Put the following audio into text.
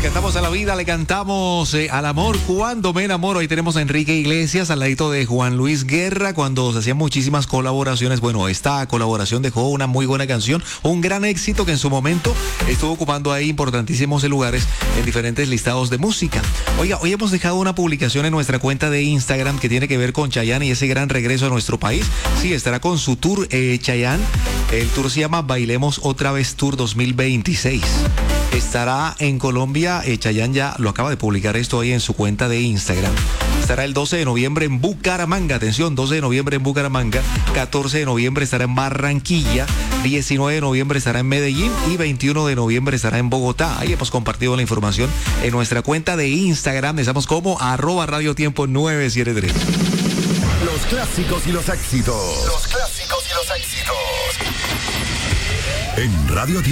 cantamos a la vida, le cantamos al amor. Cuando me enamoro, ahí tenemos a Enrique Iglesias al ladito de Juan Luis Guerra, cuando se hacían muchísimas colaboraciones. Bueno, esta colaboración dejó una muy buena canción, un gran éxito que en su momento estuvo ocupando ahí importantísimos lugares en diferentes listados de música. Oiga, hoy hemos dejado una publicación en nuestra cuenta de Instagram que tiene que ver con Chayanne y ese gran regreso a nuestro país. Sí, estará con su tour Chayanne. El tour se llama Bailemos Otra Vez Tour 2026. Estará en Colombia, Chayanne ya lo acaba de publicar esto ahí en su cuenta de Instagram. Estará el 12 de noviembre en Bucaramanga, atención, 12 de noviembre en Bucaramanga, 14 de noviembre estará en Barranquilla, 19 de noviembre estará en Medellín y 21 de noviembre estará en Bogotá. Ahí hemos compartido la información en nuestra cuenta de Instagram, estamos como @radiotiempo 973. Los clásicos y los éxitos. Los clásicos y los éxitos. En Radio Tiempo.